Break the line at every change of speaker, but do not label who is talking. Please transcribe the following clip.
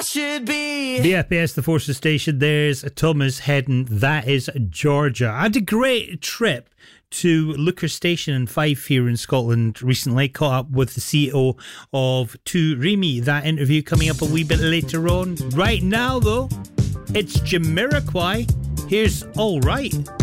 I should be.
BFBS, the Forces Station. There's Thomas Hedden. That is Georgia. I had a great trip to Looker Station in Fife here in Scotland recently. Caught up with the CEO of 2Remy. That interview coming up a wee bit later on. Right now, though, it's Jamiroquai. Here's All Right.